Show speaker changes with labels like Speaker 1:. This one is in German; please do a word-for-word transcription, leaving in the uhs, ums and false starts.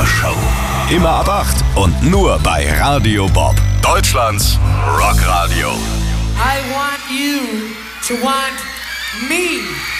Speaker 1: Show. Immer ab acht und nur bei Radio Bob. Deutschlands Rockradio.
Speaker 2: I want you to want me.